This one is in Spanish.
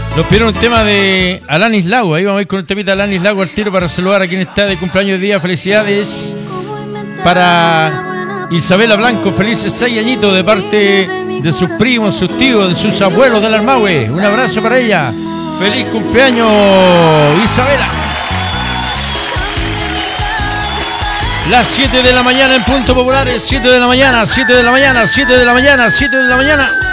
Nos pidieron un tema de Alanis Lago. Ahí vamos a ir con el temita de Alanis Lago al tiro para saludar a quien está de cumpleaños de día. Felicidades para Isabela Blanco. Felices 6 añitos de parte de sus primos, sus tíos, de sus abuelos del Armahue. Un abrazo para ella. Feliz cumpleaños, Isabela. Las 7 de la mañana en Punto Populares. 7 de la mañana, 7 de la mañana, 7 de la mañana, 7 de la mañana.